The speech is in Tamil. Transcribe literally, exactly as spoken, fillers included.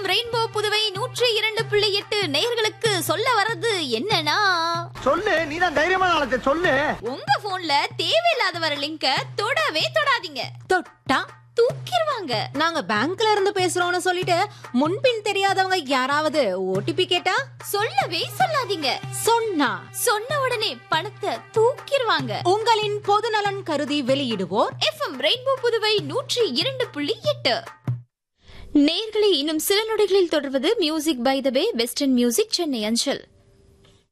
ரெயின்போ புதுவை நூற்றி இரண்டு புள்ளி எட்டு நேயர்களுக்கு சொல்ல வர்றது என்னன்னா, சொல்லு, நீதான் தைரியமான ஆளத்தை சொல்லு. உங்க போன்ல தேவையில்லாத வர லிங்க தொடவே தொடாதீங்க. தொட்டா தூக்கிடுவாங்க. நாங்க பேங்க்ல இருந்து பேசுறோம்னு சொல்லிட்டு முன்பின் தெரியாதவங்க யாராவது ஓடிபி கேட்டா சொல்லவே சொல்லாதீங்க. சொன்னா சொன்ன உடனே பணத்தை தூக்கிடுவாங்க. உங்களின் பொது நலன் கருதி வெளியிடுவோர் எஃப்எம் ரெயின்போ புதுவை நூற்றி இரண்டு புள்ளி எட்டு. நேயர்களே, இன்னும் சில நொடிகளில் தொடர்வது music by the way western music Chennai அஞ்சல்.